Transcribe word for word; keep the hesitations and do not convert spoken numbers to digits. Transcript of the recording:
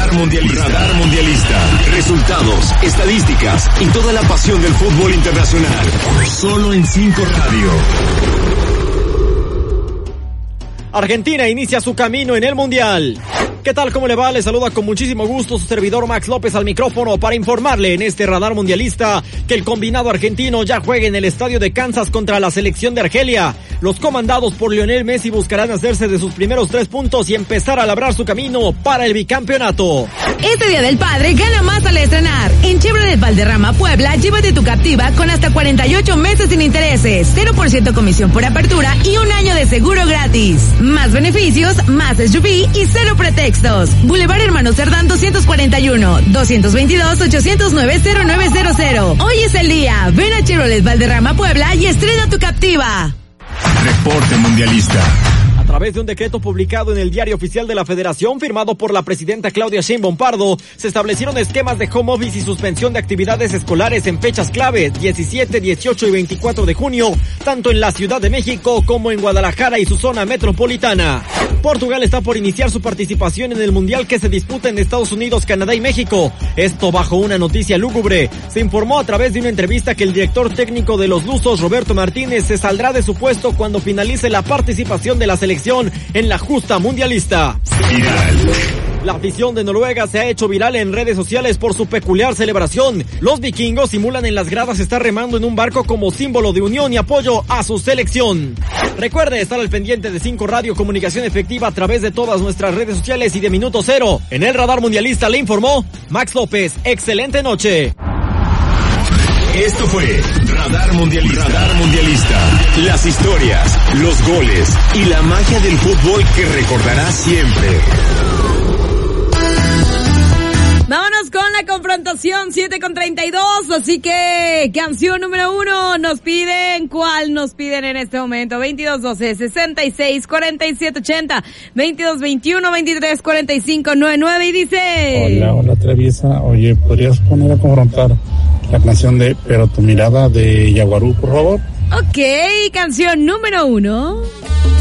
Radar Mundialista. Radar Mundialista. Resultados, estadísticas y toda la pasión del fútbol internacional. Solo en Cinco Radio. Argentina inicia su camino en el Mundial. ¿Qué tal? ¿Cómo le va? Le saluda con muchísimo gusto su servidor Max López al micrófono para informarle en este Radar Mundialista que el combinado argentino ya juega en el estadio de Kansas contra la selección de Argelia. Los comandados por Lionel Messi buscarán hacerse de sus primeros tres puntos y empezar a labrar su camino para el bicampeonato. Este Día del Padre gana más al estrenar. En Chevrolet Valderrama Puebla, llévate tu Captiva con hasta cuarenta y ocho meses sin intereses, cero por ciento comisión por apertura y un año de seguro gratis. Más beneficios, más S U V y cero pretextos. Boulevard Hermano Cerdán doscientos cuarenta y uno, doscientos veintidós, ochocientos nueve, cero nueve cero cero. Hoy es el día. Ven a Chevrolet Valderrama Puebla y estrena tu Captiva. Reporte Mundialista. A través de un decreto publicado en el Diario Oficial de la Federación, firmado por la presidenta Claudia Sheinbaum Pardo, se establecieron esquemas de home office y suspensión de actividades escolares en fechas clave, diecisiete, dieciocho y veinticuatro de junio, tanto en la Ciudad de México como en Guadalajara y su zona metropolitana. Portugal está por iniciar su participación en el Mundial que se disputa en Estados Unidos, Canadá y México. Esto bajo una noticia lúgubre. Se informó a través de una entrevista que el director técnico de los lusos, Roberto Martínez, se saldrá de su puesto cuando finalice la participación de la selección en la justa mundialista. Viral. La afición de Noruega se ha hecho viral en redes sociales por su peculiar celebración. Los vikingos simulan en las gradas estar remando en un barco como símbolo de unión y apoyo a su selección. Recuerde estar al pendiente de Cinco Radio, comunicación efectiva a través de todas nuestras redes sociales y de Minuto Cero. En el Radar Mundialista le informó Max López. Excelente noche. Esto fue Radar Mundialista. Radar Mundialista. Las historias, los goles y la magia del fútbol que recordarás siempre. Vámonos con la confrontación, siete con treinta y dos, así que canción número uno, nos piden, ¿cuál nos piden en este momento? veintidós doce, sesenta y seis, cuarenta y siete ochenta, veintidós veintiuno, veintitrés cuarenta y cinco noventa y nueve y dice... Hola, hola Treviesa, oye, ¿podrías poner a confrontar la canción de Pero tu mirada de Yaguarú, por favor? Ok, canción número uno.